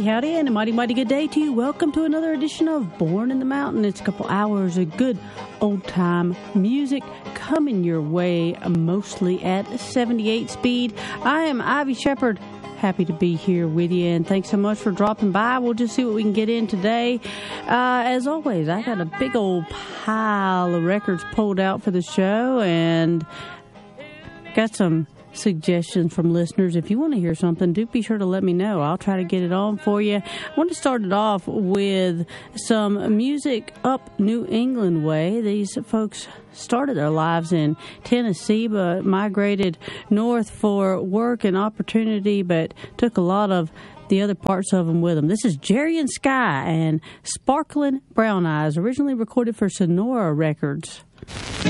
howdy, and a mighty, mighty good day to you. Welcome to another edition of Born in the Mountain. It's a couple hours of good old-time music coming your way, mostly at 78 speed. I am Ivy Shepherd. Happy to be here with you, and thanks so much for dropping by. We'll just see what we can get in today. As always, I got a big old pile of records pulled out for the show, and got some suggestions from listeners. If you want to hear something, do be sure to let me know. I'll try to get it on for you. I want to start it off with some music up New England way. These folks started their lives in Tennessee, but migrated north for work and opportunity, but took a lot of the other parts of them with them. This is Jerry and Sky and Sparklin' Brown Eyes, originally recorded for Sonora Records.